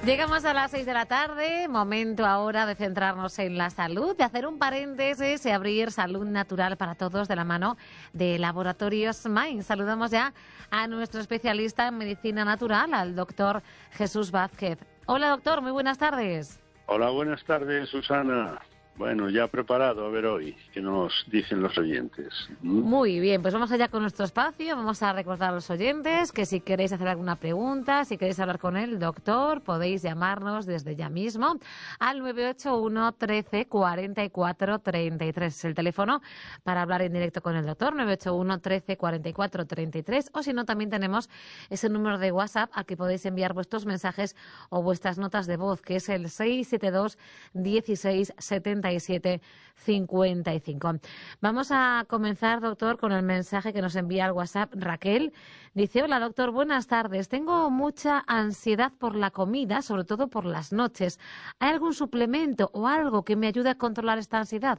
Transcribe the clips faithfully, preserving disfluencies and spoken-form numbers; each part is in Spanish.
Llegamos a las seis de la tarde, momento ahora de centrarnos en la salud, de hacer un paréntesis y abrir salud natural para todos de la mano de Laboratorios Mind. Saludamos ya a nuestro especialista en medicina natural, al doctor Jesús Vázquez. Hola doctor, muy buenas tardes. Hola, buenas tardes, Susana. Bueno, ya preparado a ver hoy qué nos dicen los oyentes. ¿Mm? Muy bien, pues vamos allá con nuestro espacio. Vamos a recordar a los oyentes que si queréis hacer alguna pregunta, si queréis hablar con el doctor, podéis llamarnos desde ya mismo al nueve ocho uno, trece, cuarenta y cuatro, treinta y tres. Es el teléfono para hablar en directo con el doctor, nueve ocho uno, trece, cuarenta y cuatro, treinta y tres. O si no, también tenemos ese número de WhatsApp al que podéis enviar vuestros mensajes o vuestras notas de voz, que es el seis siete dos, dieciséis, setenta y siete, cincuenta y cinco. Vamos a comenzar, doctor, con el mensaje que nos envía al WhatsApp Raquel. Dice: hola, doctor, buenas tardes. Tengo mucha ansiedad por la comida, sobre todo por las noches. ¿Hay algún suplemento o algo que me ayude a controlar esta ansiedad?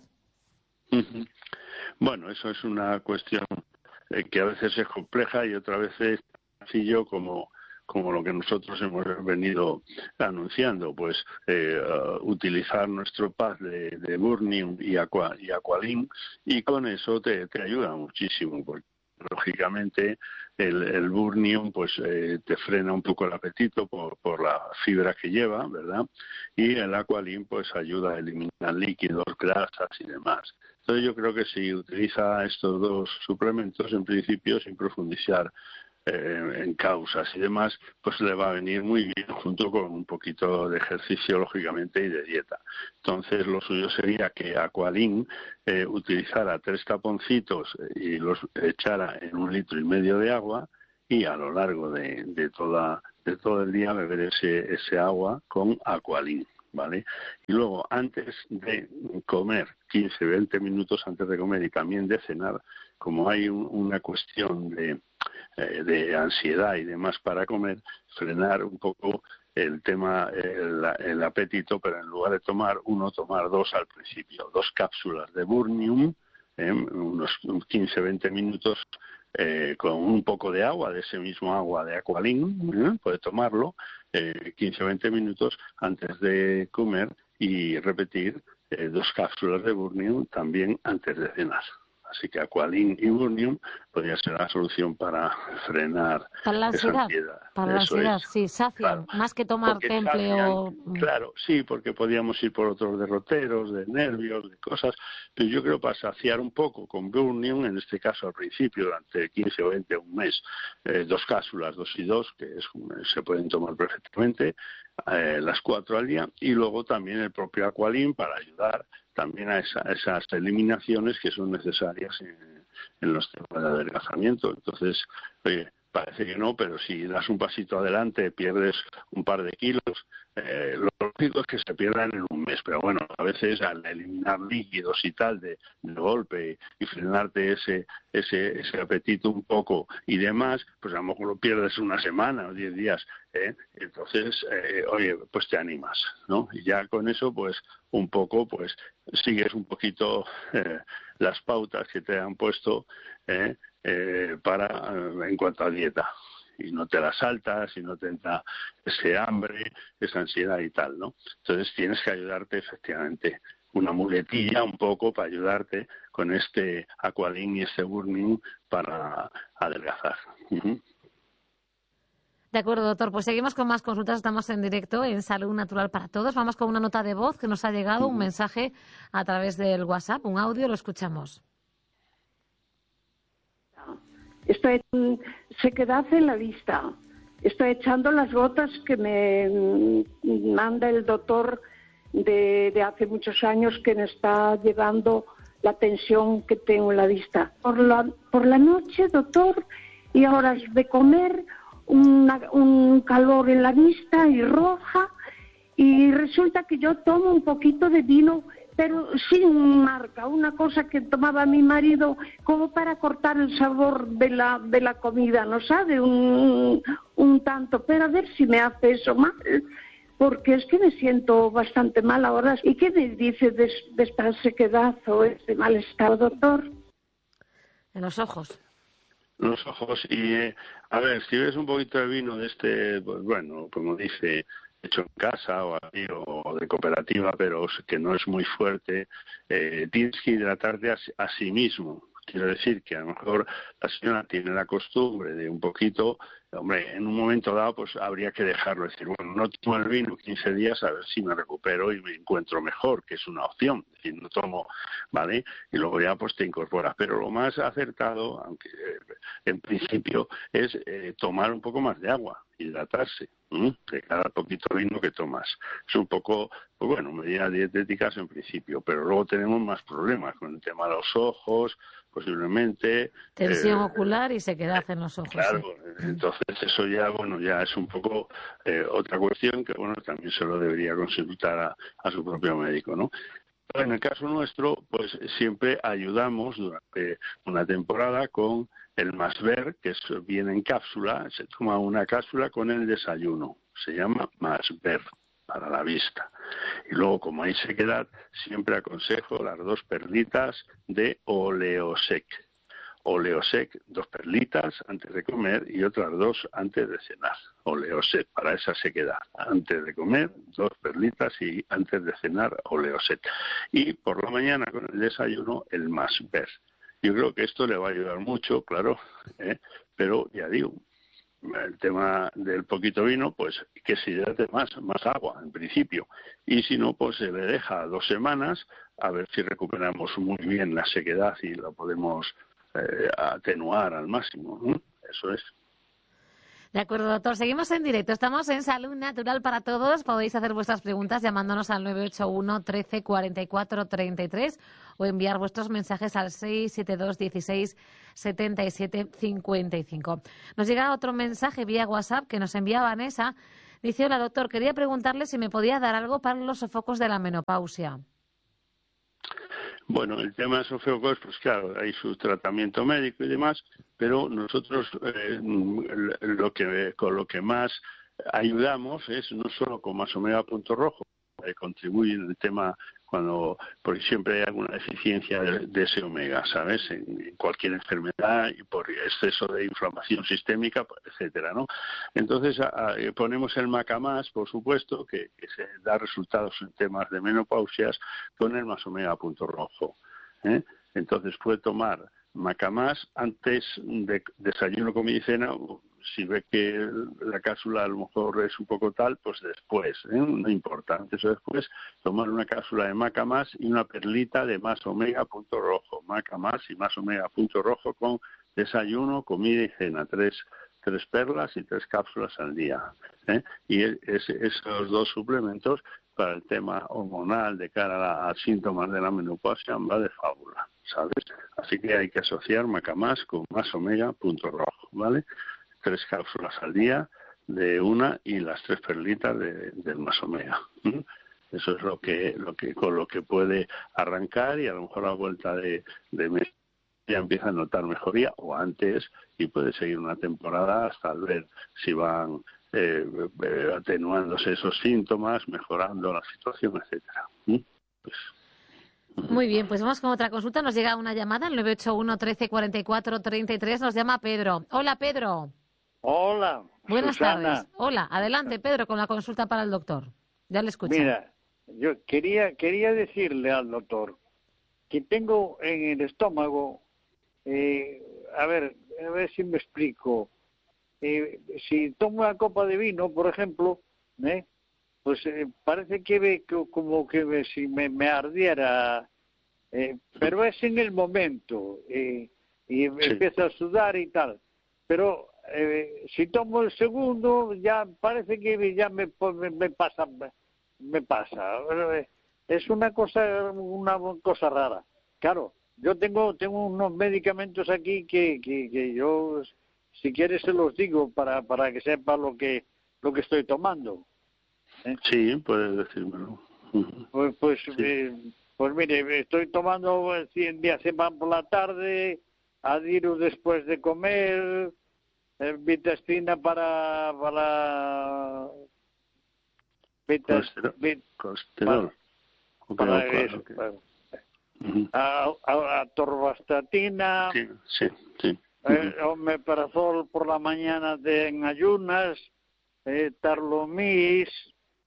Bueno, eso es una cuestión eh, que a veces es compleja y otra vez es sencillo como como lo que nosotros hemos venido anunciando, pues eh, uh, utilizar nuestro pack de, de Burnium y, Aqua, y Aqualin, y con eso te, te ayuda muchísimo, porque lógicamente el, el Burnium pues eh, te frena un poco el apetito por, por la fibra que lleva, ¿verdad? Y el Aqualin pues ayuda a eliminar líquidos, grasas y demás. Entonces yo creo que si utiliza estos dos suplementos, en principio, sin profundizar Eh, en causas y demás, pues le va a venir muy bien junto con un poquito de ejercicio, lógicamente, y de dieta. Entonces, lo suyo sería que Aqualin eh, utilizara tres taponcitos y los echara en un litro y medio de agua y a lo largo de, de, toda, de todo el día beber ese, ese agua con Aqualin, ¿vale? Y luego, antes de comer, quince, veinte minutos antes de comer y también de cenar, como hay un, una cuestión de de ansiedad y demás para comer, frenar un poco el tema, el, el apetito, pero en lugar de tomar uno, tomar dos al principio, dos cápsulas de Burnium, eh, unos quince, veinte minutos eh, con un poco de agua, de ese mismo agua de Aqualin, eh, puede tomarlo eh, quince, veinte minutos antes de comer y repetir eh, dos cápsulas de Burnium también antes de cenar. Así que Aqualin y Burnium podría ser la solución para frenar para la ansiedad, esa ansiedad. para la Eso ansiedad, es. sí, sacian, Claro. más que tomar Porque temple sacian, o... claro, sí, porque podíamos ir por otros derroteros, de nervios, de cosas, pero yo creo para saciar un poco con Burnium, en este caso al principio, durante quince o veinte, un mes, eh, dos cápsulas, dos y dos, que es, se pueden tomar perfectamente, eh, las cuatro al día, y luego también el propio Aqualin para ayudar también a, esa, a esas eliminaciones que son necesarias en, en los temas de adelgazamiento. Entonces, oye, parece que no, pero si das un pasito adelante, pierdes un par de kilos. Eh, lo lógico es que se pierdan en un mes, pero bueno, a veces al eliminar líquidos y tal de, de golpe y frenarte ese, ese, ese apetito un poco y demás, pues a lo mejor lo pierdes una semana o diez días. ¿eh? Entonces, eh, oye, pues te animas, ¿no? Y ya con eso, pues un poco, pues sigues un poquito eh, las pautas que te han puesto, ¿eh? Eh, para eh, en cuanto a dieta, y no te las saltas y no te entra ese hambre, esa ansiedad y tal, ¿no? Entonces tienes que ayudarte efectivamente, una muletilla un poco para ayudarte con este Aqualin y este Burnium para adelgazar. Uh-huh. De acuerdo, doctor. Pues seguimos con más consultas. Estamos en directo en Salud Natural para Todos. Vamos con una nota de voz que nos ha llegado, uh-huh. un mensaje a través del WhatsApp, un audio, lo escuchamos. Estoy en sequedad en la vista. Estoy echando las gotas que me manda el doctor de, de hace muchos años, que me está llevando la tensión que tengo en la vista. Por la, por la noche, doctor, y a horas de comer, una, un calor en la vista y roja, y resulta que yo tomo un poquito de vino, pero sin marca, una cosa que tomaba mi marido como para cortar el sabor de la de la comida, ¿no sabe? Un, un tanto, pero a ver si me hace eso mal, porque es que me siento bastante mal ahora. ¿Y qué me dice de, de esta sequedad o este malestar, doctor? En los ojos. Los ojos, y eh, a ver, si ves un poquito de vino de este, pues bueno, como dice hecho en casa o, así, o de cooperativa, pero que no es muy fuerte, eh, tienes que hidratarte a, a sí mismo. Quiero decir que a lo mejor la señora tiene la costumbre de un poquito, hombre, en un momento dado pues habría que dejarlo, decir, bueno, no tomo el vino quince días a ver si me recupero y me encuentro mejor, que es una opción, es decir, no tomo, ¿vale? Y luego ya pues te incorporas. Pero lo más acertado, aunque eh, en principio, es eh, tomar un poco más de agua, hidratarse, ¿eh? De cada poquito de vino que tomas. Es un poco, pues bueno, medidas dietéticas en principio, pero luego tenemos más problemas con el tema de los ojos, posiblemente. Tensión eh, ocular y sequedad en los ojos. Claro, Sí. entonces eso ya, bueno, ya es un poco eh, otra cuestión que, bueno, también se lo debería consultar a, a su propio médico, ¿no? En el caso nuestro, pues siempre ayudamos durante una temporada con el Masver, que es, viene en cápsula, se toma una cápsula con el desayuno, se llama Masver para la vista. Y luego, como hay sequedad, siempre aconsejo las dos perlitas de Oleosec. Oleosec, dos perlitas antes de comer y otras dos antes de cenar. Oleosec, para esa sequedad. Antes de comer, dos perlitas y antes de cenar, Oleosec. Y por la mañana con el desayuno, el Masver. Yo creo que esto le va a ayudar mucho, claro, ¿eh? Pero ya digo, el tema del poquito vino, pues que se hidrate más, más agua en principio. Y si no, pues se le deja dos semanas a ver si recuperamos muy bien la sequedad y la podemos Eh, atenuar al máximo, ¿no? Eso es. De acuerdo, doctor. Seguimos en directo. Estamos en Salud Natural para Todos. Podéis hacer vuestras preguntas llamándonos al nueve ocho uno, trece, cuarenta y cuatro, treinta y tres o enviar vuestros mensajes al seis siete dos, dieciséis, setenta y siete, cincuenta y cinco. Nos llega otro mensaje vía WhatsApp que nos envía Vanessa. Dice, hola doctor, quería preguntarle si me podía dar algo para los sofocos de la menopausia. Bueno, el tema de sofocos, pues claro, hay su tratamiento médico y demás, pero nosotros eh, lo que con lo que más ayudamos es no solo con más omega punto rojo, eh, contribuye en el tema cuando, porque siempre hay alguna deficiencia de, de ese omega, ¿sabes? En, en cualquier enfermedad y por exceso de inflamación sistémica, etcétera, ¿no? Entonces a, a, ponemos el Macamás, por supuesto, que, que se da resultados en temas de menopausias con el más omega punto rojo, ¿eh? Entonces puede tomar Macamás antes de desayuno, comida y cena. Si ve que la cápsula a lo mejor es un poco tal, pues después, ¿eh? No importa, antes o después, tomar una cápsula de Macamás y una perlita de más omega punto rojo, Macamás y más omega punto rojo con desayuno, comida y cena, tres, tres perlas y tres cápsulas al día, ¿eh? Y es, esos dos suplementos para el tema hormonal de cara a, a síntomas de la menopausia va de fábula, ¿sabes? Así que hay que asociar Macamás con más omega punto rojo, ¿vale? Tres cápsulas al día de una y las tres perlitas de, del más omega. ¿Mm? Eso es lo que, lo que con lo que puede arrancar y a lo mejor a vuelta de, de mes ya empieza a notar mejoría o antes y puede seguir una temporada hasta ver si van eh, atenuándose esos síntomas, mejorando la situación, etcétera. ¿Mm? Pues, muy bien, pues vamos con otra consulta. Nos llega una llamada al nueve ocho uno, trece, cuarenta y cuatro, treinta y tres. Nos llama Pedro. Hola, Pedro. Hola, buenas Susana. tardes. Hola, adelante, Pedro, con la consulta para el doctor. Ya le escucho. Mira, yo quería quería decirle al doctor que tengo en el estómago, eh, a ver, a ver si me explico. Eh, si tomo una copa de vino, por ejemplo, ¿eh? pues eh, parece que, ve, que como que me, si me, me ardiera, eh, pero es en el momento, eh, y sí. empiezo a sudar y tal. Pero eh, si tomo el segundo, ya parece que ya me, me, me pasa, me pasa. Es una cosa, una cosa rara. Claro, yo tengo, tengo unos medicamentos aquí que, que, que yo, si quieres, se los digo para, para que sepa lo que, lo que estoy tomando. ¿Eh? Sí, puedes decírmelo. Pues, pues, sí. eh, pues mire, estoy tomando cien días van por la tarde, Adiru después de comer, eh, vitacina para para vitas, colesterol, vit, colesterol. para, para okay, eso, okay. para, Uh-huh. a, a, a torvastatina, sí, sí, sí. eh, omeprazol por la mañana de, en ayunas, eh, tarlomis,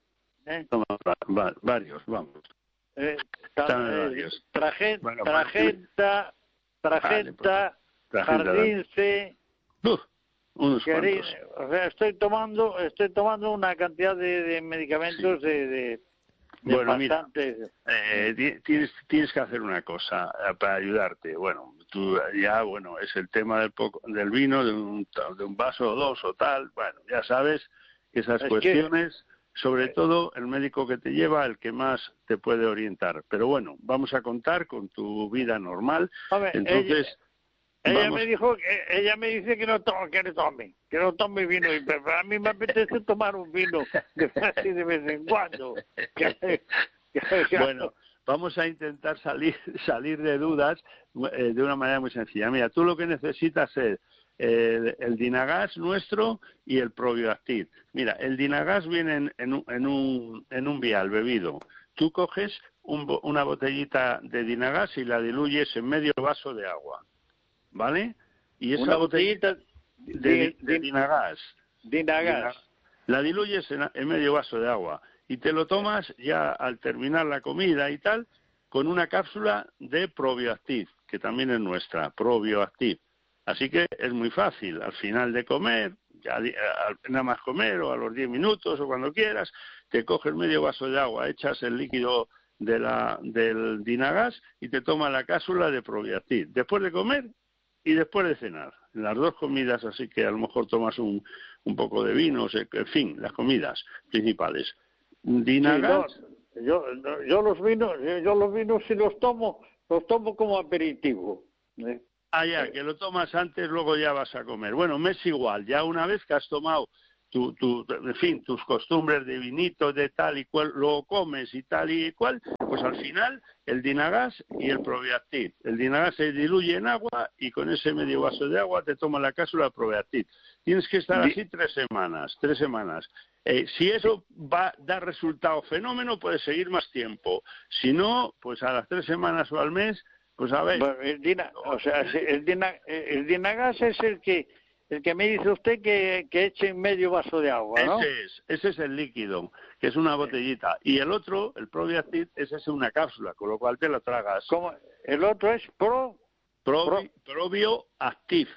¿eh? Toma, va, va, varios, vamos. Eh, ta, eh, traje, bueno, tragenta, tragenta, vale, pues, jardince, Uf, unos querí, cuantos. o sea, estoy tomando, estoy tomando una cantidad de, de medicamentos sí. de, de, de bueno, bastante. Mira, eh, tienes, tienes que hacer una cosa para ayudarte. Bueno, tú ya, bueno, es el tema del, poco, del vino, de un, de un vaso o dos o tal. Bueno, ya sabes que esas es cuestiones, que... sobre todo el médico que te lleva, el que más te puede orientar. Pero bueno, vamos a contar con tu vida normal. Ver, Entonces... Ella... Ella Vamos. me dijo, que, ella me dice que no tome, que no tome, que no tome vino. Y a mí me apetece tomar un vino de, así de vez en cuando. Que, que, bueno, vamos a intentar salir salir de dudas eh, de una manera muy sencilla. Mira, tú lo que necesitas es eh, el Dinagas nuestro y el Probioactiv. Mira, el Dinagas viene en, en, un, en, un, en un vial bebido. Tú coges un, una botellita de Dinagas y la diluyes en medio vaso de agua. ¿Vale? Y esa una botellita de, de, de Dinagas, Dinagas, la diluyes en, en medio vaso de agua y te lo tomas ya al terminar la comida y tal, con una cápsula de Probioactiv, que también es nuestra, Probioactiv. Así que es muy fácil, al final de comer, ya nada más comer o a los diez minutos o cuando quieras, te coges medio vaso de agua, echas el líquido de la, del Dinagas y te tomas la cápsula de Probioactiv. Después de comer y después de cenar, en las dos comidas, así que a lo mejor tomas un, un poco de vino, en fin, las comidas principales. Dinagas. Sí, no, yo, yo los vinos, yo los vinos si los tomo, los tomo como aperitivo. ¿eh? Ah, ya, que lo tomas antes, luego ya vas a comer. Bueno, me es igual, ya una vez que has tomado tu, tu, en fin, tus costumbres de vinito, de tal y cual, lo comes y tal y cual, pues al final el Dinagas y el Probioactiv. El Dinagas se diluye en agua y con ese medio vaso de agua te toma la cápsula de Probioactiv. Tienes que estar así tres semanas, tres semanas. Eh, si eso va a dar resultado fenómeno, puedes seguir más tiempo. Si no, pues a las tres semanas o al mes, pues a ver. Bueno, el, Dina, o sea, el, Dina, el Dinagas es el que el que me dice usted que, que eche medio vaso de agua, ¿no? Ese es, ese es el líquido, que es una botellita. Y el otro, el Probioactiv, ese es una cápsula, con lo cual te lo tragas. ¿Cómo? El otro es Pro... Probi, pro Probioactiv.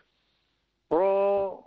Pro...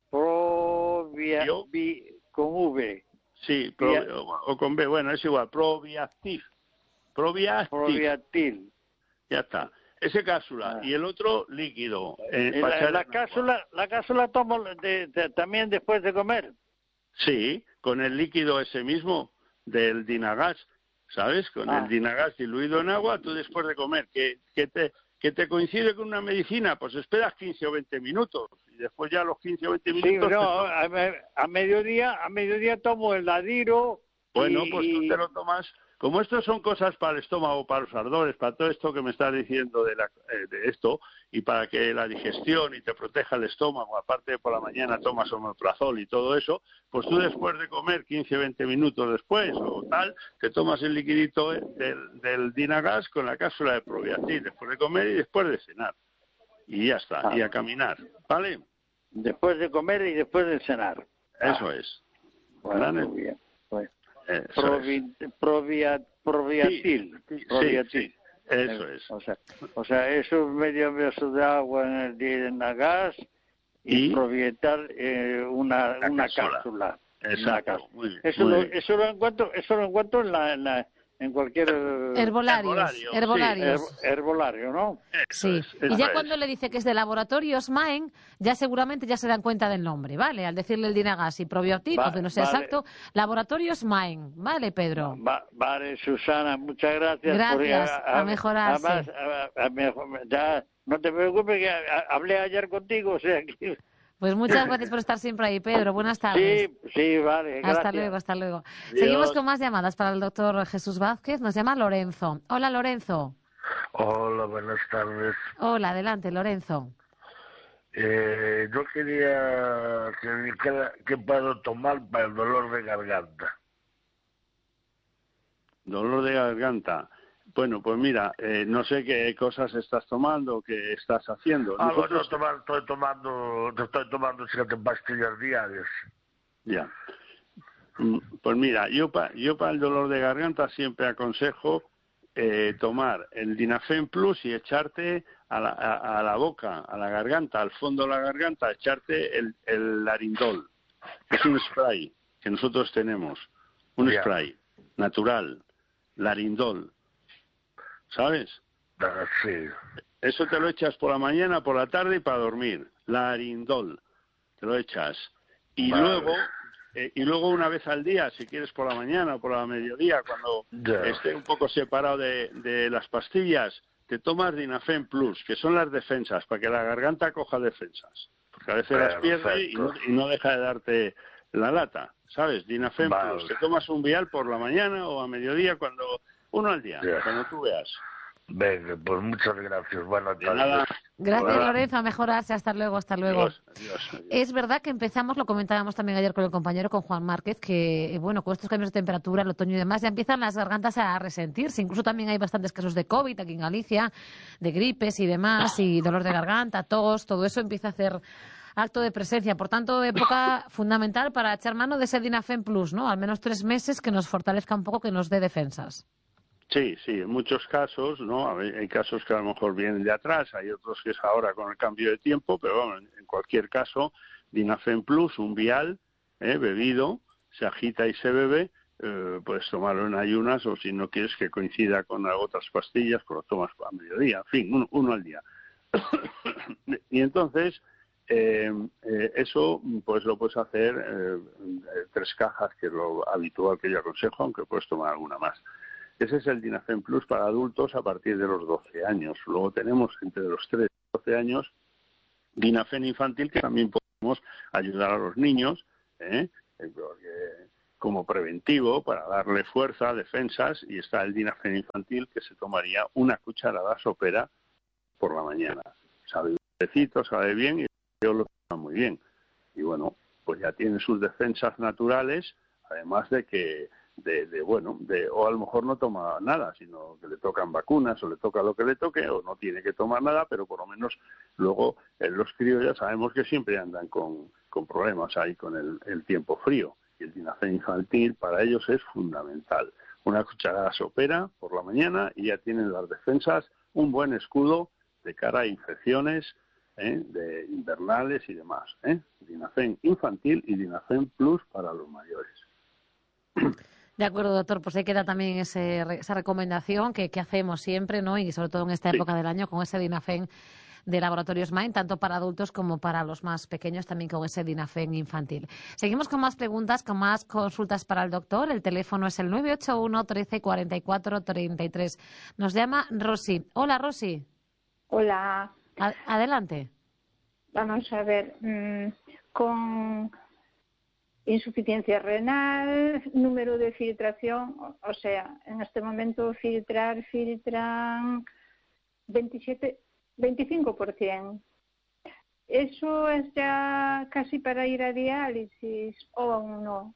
Probia... Yo, bi, con V. Sí, pro, o, o con B, bueno, es igual, Probioactiv. Probioactiv. Probioactiv. Ya está. Ese cápsula ah. y el otro líquido. Eh, la, la cápsula, la cápsula tomo de, de, también después de comer. Sí, con el líquido ese mismo del Dinagas, ¿sabes? Con ah. el Dinagas diluido en agua, tú después de comer, que, que te que te coincide con una medicina, pues esperas quince o veinte minutos y después ya a los quince o veinte minutos. Sí, no, a, a mediodía, a mediodía tomo el Ladiro. Bueno, y, pues tú te lo tomas. Como esto son cosas para el estómago, para los ardores, para todo esto que me estás diciendo de, la, eh, de esto, y para que la digestión y te proteja el estómago, aparte de por la mañana tomas omeprazol y todo eso, pues tú después de comer quince o veinte minutos después o tal, te tomas el liquidito del, del Dinagas con la cápsula de Probioactiv, después de comer y después de cenar. Y ya está, ah. y a caminar, ¿vale? Después de comer y después de cenar. Eso ah. es. Bueno, muy bien. Bueno. Provi, provia, proviatil, sí, proviatil. Sí, sí, eso es. O sea, o sea, eso es medio vaso de agua en el Dinagas y, y provietar eh, una, una cápsula. cápsula. Exacto. Una cápsula. Muy bien, eso, muy lo, bien. eso lo encuentro, eso lo encuentro en la, en la en cualquier herbolarios, herbolario, herbolarios. Sí, her, herbolario, ¿no? Sí. Eso es, y ya es. cuando le dice que es de laboratorios Maen, ya seguramente ya se dan cuenta del nombre, ¿vale? Al decirle el Dinagas y Probioactiv, Va, aunque no sea vale. exacto, laboratorios Maen, ¿vale, Pedro? Va, vale, Susana, muchas gracias. Gracias, por, a, a mejorarse. Además, a, a, a, ya, no te preocupes que hablé ayer contigo, o sea que... Pues muchas gracias por estar siempre ahí, Pedro. Buenas tardes. Sí, sí, vale. Gracias. Hasta luego, hasta luego. Adiós. Seguimos con más llamadas para el doctor Jesús Vázquez. Nos llama Lorenzo. Hola, Lorenzo. Hola, buenas tardes. Hola, adelante, Lorenzo. Eh, yo quería que me dijera qué puedo tomar para el dolor de garganta. Dolor de garganta. Bueno, pues mira, eh, no sé qué cosas estás tomando, qué estás haciendo. Ah, Nosotros... bueno, tomar, estoy tomando, estoy tomando siete pastillas diarias. Ya. Pues mira, yo para yo para el dolor de garganta siempre aconsejo eh, tomar el Dinafen Plus y echarte a la, a, a la boca, a la garganta, al fondo de la garganta, echarte el, el Larindol. Es un spray que nosotros tenemos, un yeah. spray natural, Larindol, ¿sabes? Uh, sí. Eso te lo echas por la mañana, por la tarde y para dormir, Larindol, te lo echas. Y vale. luego... Eh, y luego una vez al día, si quieres por la mañana o por la mediodía, cuando yeah. esté un poco separado de, de las pastillas, te tomas Dinafen Plus, que son las defensas, para que la garganta coja defensas. Porque a veces Perfecto. las pierde y no, y no deja de darte la lata, ¿sabes? Dinafen vale. Plus. Te tomas un vial por la mañana o a mediodía, cuando uno al día, yeah. cuando tú veas. Venga, pues muchas gracias. Buenas tardes. Nada. Gracias, Bueno. Lorenzo, a mejorarse. Hasta luego, hasta luego. Adiós, adiós, adiós. Es verdad que empezamos, lo comentábamos también ayer con el compañero, con Juan Márquez, que, bueno, con estos cambios de temperatura, el otoño y demás, ya empiezan las gargantas a resentirse. Incluso también hay bastantes casos de COVID aquí en Galicia, de gripes y demás, y dolor de garganta, tos, todo eso empieza a hacer acto de presencia. Por tanto, época fundamental para echar mano de ese Dinafen Plus, ¿no? Al menos tres meses que nos fortalezca un poco, que nos dé defensas. Sí, sí, en muchos casos, ¿no? Hay casos que a lo mejor vienen de atrás, hay otros que es ahora con el cambio de tiempo, pero bueno, en cualquier caso, Dinafen Plus, un vial, ¿eh? bebido, se agita y se bebe, eh, puedes tomarlo en ayunas o si no quieres que coincida con otras pastillas, pues lo tomas a mediodía, en fin, uno, uno al día. Y entonces, eh, eh, eso pues lo puedes hacer eh, tres cajas, que es lo habitual que yo aconsejo, aunque puedes tomar alguna más. Ese es el Dinafen Plus para adultos a partir de los doce años. Luego tenemos entre los tres y doce años Dinafen infantil, que también podemos ayudar a los niños, ¿eh? como preventivo para darle fuerza, defensas, y está el Dinafen infantil, que se tomaría una cucharada sopera por la mañana. Sabe dulcecito, sabe bien y yo lo tomo muy bien. Y bueno, pues ya tiene sus defensas naturales, además de que De, de bueno, de, o a lo mejor no toma nada, sino que le tocan vacunas o le toca lo que le toque o no tiene que tomar nada, pero por lo menos luego eh, los críos ya sabemos que siempre andan con, con problemas ahí con el, el tiempo frío, y el Dinafen infantil para ellos es fundamental. Una cucharada sopera por la mañana y ya tienen las defensas, un buen escudo de cara a infecciones ¿eh? de invernales y demás. ¿eh? Dinafen infantil y Dinafen Plus para los mayores. De acuerdo, doctor, pues ahí queda también ese, esa recomendación que, que hacemos siempre, ¿no? Y sobre todo en esta sí. época del año con ese Dinafen de Laboratorios Mind, tanto para adultos como para los más pequeños, también con ese Dinafen infantil. Seguimos con más preguntas, con más consultas para el doctor. El teléfono es el nueve ocho uno, trece, cuarenta y cuatro, treinta y tres. Nos llama Rosy. Hola, Rosy. Hola. A- adelante. Vamos a ver, mmm, con insuficiencia renal, número de filtración, o sea, en este momento filtrar, filtran veintisiete, veinticinco por ciento. ¿Eso es ya casi para ir a diálisis o aún no?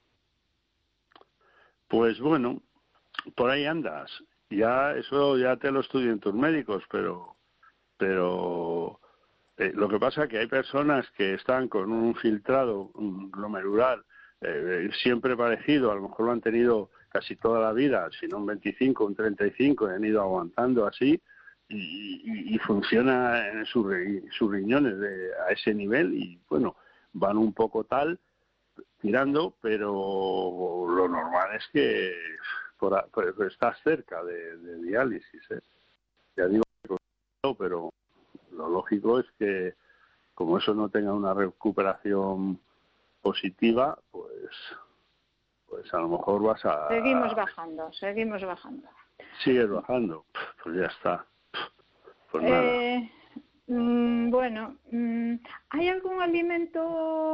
Pues bueno, por ahí andas. Ya eso ya te lo estudian tus médicos, pero pero eh, lo que pasa es que hay personas que están con un filtrado un glomerular eh, siempre parecido, a lo mejor lo han tenido casi toda la vida, si no un veinticinco, un treinta y cinco, y han ido aguantando así y, y, y funciona en sus, sus riñones de, a ese nivel y bueno, van un poco tal tirando, pero lo normal es que por, por, estás cerca de, de diálisis, ¿eh? Ya digo, pero lo lógico es que como eso no tenga una recuperación positiva, pues pues a lo mejor vas a... Seguimos bajando, seguimos bajando. Sigues bajando, pues ya está. Pues eh, nada. Mmm, bueno, mmm, ¿hay algún alimento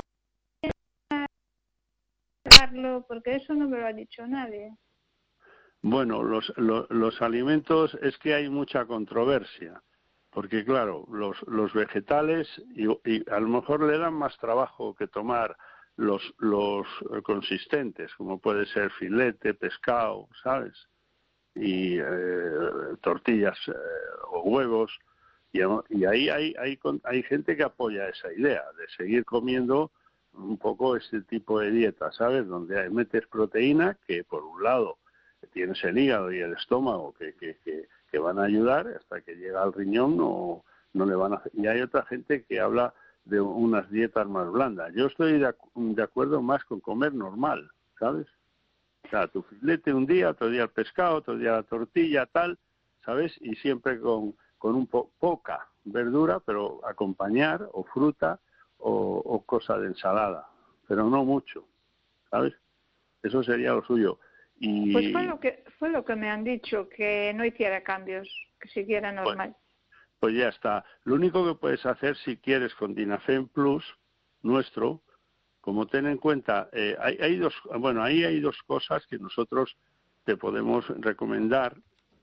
porque eso no me lo ha dicho nadie? Bueno, los, los, los alimentos es que hay mucha controversia, porque claro, los, los vegetales y, y a lo mejor le dan más trabajo que tomar los, los consistentes, como puede ser filete, pescado, ¿sabes? Y eh, tortillas eh, o huevos, y, y ahí hay, hay, hay gente que apoya esa idea de seguir comiendo un poco ese tipo de dieta, ¿sabes? Donde metes proteína, que por un lado tienes el hígado y el estómago que, que, que, que van a ayudar, hasta que llega al riñón no, no le van a hacer. Y hay otra gente que habla de unas dietas más blandas. Yo estoy de, de acuerdo más con comer normal, ¿sabes? O sea, tu filete un día, otro día el pescado, otro día la tortilla, tal, ¿sabes? Y siempre con, con un po poca verdura, pero acompañar, o fruta, o, o cosa de ensalada, pero no mucho, ¿sabes? Eso sería lo suyo. Y... Pues fue lo que fue lo que me han dicho, que no hiciera cambios, que siguiera normal. Pues, pues ya está. Lo único que puedes hacer si quieres con Dinafen Plus, nuestro, como ten en cuenta, eh, hay, hay dos, bueno, ahí hay dos cosas que nosotros te podemos recomendar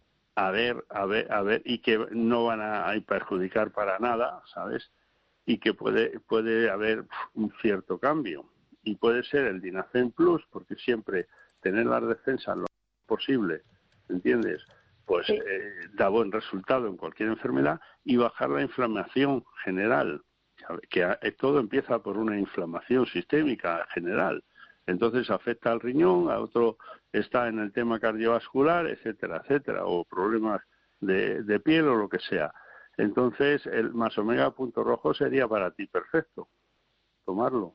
a ver, a ver, a ver, y que no van a, a perjudicar para nada, ¿sabes? Y que puede, puede haber un cierto cambio. Y puede ser el Dinafen Plus, porque siempre tener las defensas lo posible, ¿entiendes? Pues sí. eh, da buen resultado en cualquier enfermedad, y bajar la inflamación general, que a, todo empieza por una inflamación sistémica general. Entonces afecta al riñón, a otro está en el tema cardiovascular, etcétera, etcétera, o problemas de, de piel o lo que sea. Entonces el más omega punto rojo sería para ti perfecto, tomarlo,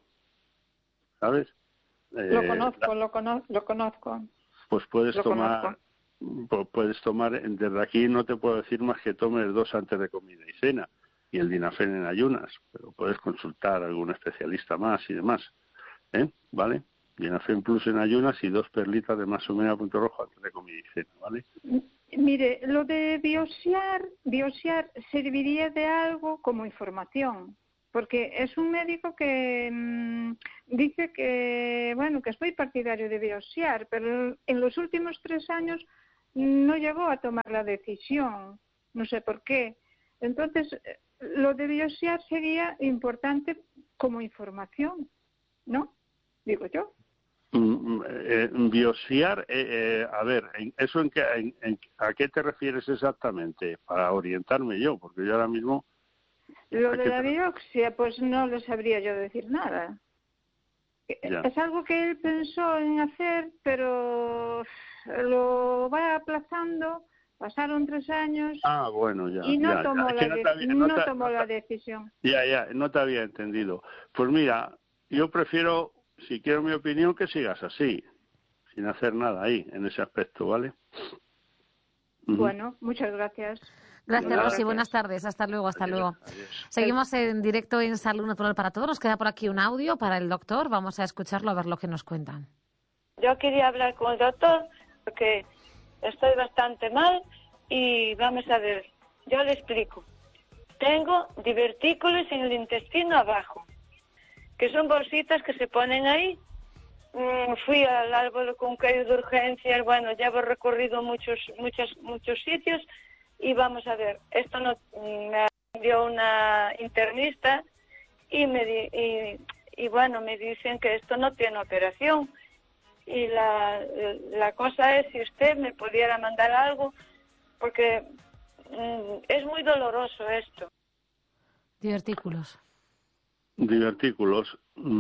¿sabes? Eh, lo conozco, la, lo, cono lo conozco. Pues puedes lo tomar, conozco. puedes tomar, desde aquí no te puedo decir más que tomes dos antes de comida y cena, y el Dinafen en ayunas, pero puedes consultar a algún especialista más y demás, ¿eh? ¿Vale? Dinafen Plus en ayunas y dos perlitas de más omega punto rojo antes de comida y cena, ¿vale? Mire, lo de biosiar, biosiar serviría de algo como información, porque es un médico que mmm, dice que, bueno, que soy partidario de biosiar, pero en los últimos tres años no llegó a tomar la decisión, no sé por qué. Entonces, lo de biosiar sería importante como información, ¿no? Digo yo. Mm, eh, biosiar, eh, eh, a ver, ¿eso en qué, en, en, a qué te refieres exactamente? Para orientarme yo, porque yo ahora mismo... Lo de la biopsia, pues no le sabría yo decir nada. Ya. Es algo que él pensó en hacer, pero lo va aplazando. Pasaron tres años ah, bueno, ya, y no ya, tomó, ya. La, No, de había, no no, tomó no, la decisión. Ya, ya, no te había entendido. Pues mira, yo prefiero, si quiero mi opinión, que sigas así, sin hacer nada ahí, en ese aspecto, ¿vale? Bueno, uh-huh. Muchas gracias. Gracias, Muchas Rosy. gracias. Buenas tardes. Hasta luego, hasta adiós, luego. Adiós. Seguimos en directo en Salud Natural para Todos. Nos queda por aquí un audio para el doctor. Vamos a escucharlo a ver lo que nos cuentan. Yo quería hablar con el doctor porque estoy bastante mal y vamos a ver, yo le explico. Tengo divertículos en el intestino abajo, que son bolsitas que se ponen ahí. Mm, fui al árbol con caído de urgencias, bueno, ya he recorrido muchos, muchos, muchos sitios y vamos a ver, esto no me dio una internista y me di, y, y bueno, me dicen que esto no tiene operación. Y la, la cosa es si usted me pudiera mandar algo, porque mm, es muy doloroso esto. Divertículos. Divertículos.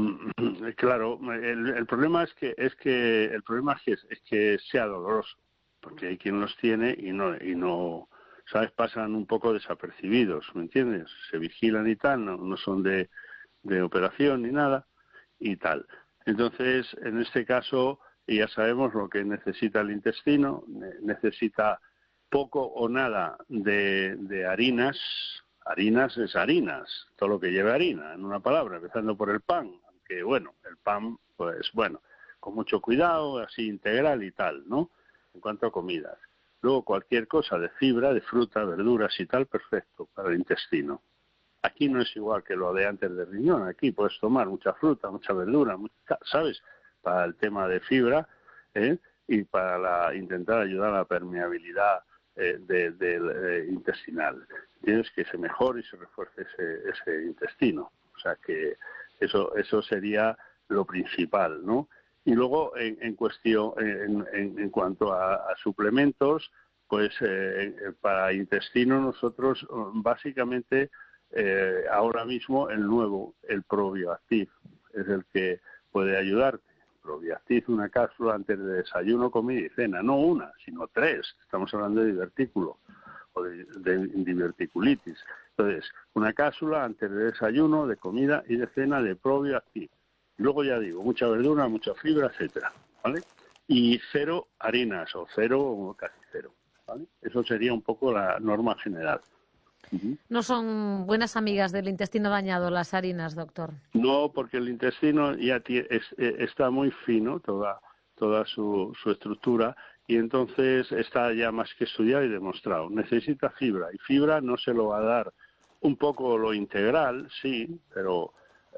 Claro, el, el problema es que es que el problema es que, es que sea doloroso, porque hay quien los tiene y no y no, sabes, pasan un poco desapercibidos, ¿me entiendes? Se vigilan y tal, no, no son de, de operación ni nada y tal. Entonces, en este caso, ya sabemos lo que necesita el intestino, necesita poco o nada de, de harinas. Harinas es harinas, todo lo que lleve harina, en una palabra, empezando por el pan, aunque bueno, el pan, pues bueno, con mucho cuidado, así integral y tal, ¿no? En cuanto a comidas. Luego cualquier cosa de fibra, de fruta, verduras y tal, perfecto para el intestino. Aquí no es igual que lo de antes del riñón, aquí puedes tomar mucha fruta, mucha verdura, mucha, ¿sabes? Para el tema de fibra, ¿eh? Y para la, intentar ayudar a la permeabilidad eh, de, de, de intestinal. Tienes que se mejore y se refuerce ese, ese intestino. O sea que eso eso sería lo principal, ¿no? Y luego en, en cuestión, en, en, en cuanto a, a suplementos, pues eh, para intestino nosotros básicamente eh, ahora mismo el nuevo, el ProBioactive, es el que puede ayudarte. Probiactiv, una cápsula antes de desayuno, comida y cena, no una, sino tres. Estamos hablando de divertículo o de, de diverticulitis. Entonces, una cápsula antes de desayuno, de comida y de cena de Probiactiv. Luego ya digo, mucha verdura, mucha fibra, etcétera, ¿vale? Y cero harinas o cero o casi cero, ¿vale? Eso sería un poco la norma general. Uh-huh. ¿No son buenas amigas del intestino dañado las harinas, doctor? No, porque el intestino ya tiene, es, está muy fino, toda toda su, su estructura, y entonces está ya más que estudiado y demostrado. Necesita fibra, y fibra no se lo va a dar un poco lo integral, sí, pero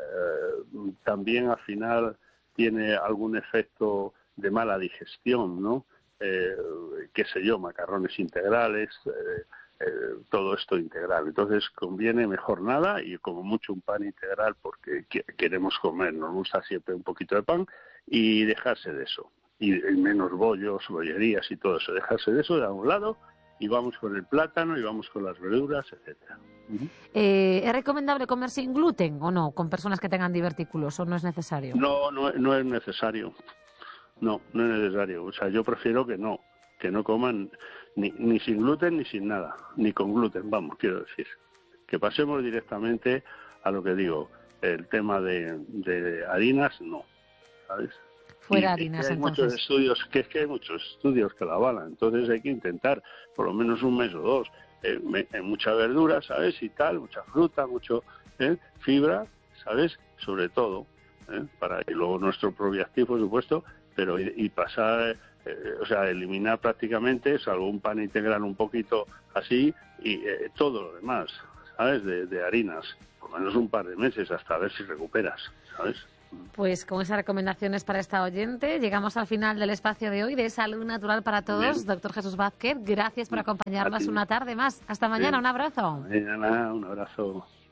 eh, también al final tiene algún efecto de mala digestión, ¿no? Eh, qué sé yo, macarrones integrales, eh, Eh, todo esto integral. Entonces conviene mejor nada y como mucho un pan integral porque que, queremos comer, nos gusta siempre un poquito de pan y dejarse de eso. Y, y menos bollos, bollerías y todo eso. Dejarse de eso de a un lado y vamos con el plátano y vamos con las verduras, etcétera. Uh-huh. Eh, ¿Es recomendable comer sin gluten o no con personas que tengan divertículos o no es necesario? No, no, no es necesario. No, no es necesario. O sea, yo prefiero que no, que no coman Ni, ni sin gluten ni sin nada, ni con gluten, vamos, quiero decir. Que pasemos directamente a lo que digo, el tema de, de harinas, no, ¿sabes? Fuera y, harinas, y hay entonces. muchos estudios, que es que hay muchos estudios que la avalan, entonces hay que intentar por lo menos un mes o dos, eh, me, en mucha verdura, ¿sabes? Y tal, mucha fruta, mucho ¿eh? fibra, ¿sabes? Sobre todo, ¿eh? Para y luego nuestro Probiactiv, por supuesto, pero y, y pasar... Eh, o sea, eliminar prácticamente, salvo un pan integral un poquito así, y eh, todo lo demás, ¿sabes? De, de harinas, por lo menos un par de meses hasta ver si recuperas, ¿sabes? Pues con esas recomendaciones para esta oyente, llegamos al final del espacio de hoy de Salud Natural para Todos. Bien. Doctor Jesús Vázquez, gracias por acompañarnos una tarde más. Hasta mañana, Bien. Un abrazo. Mañana, un abrazo.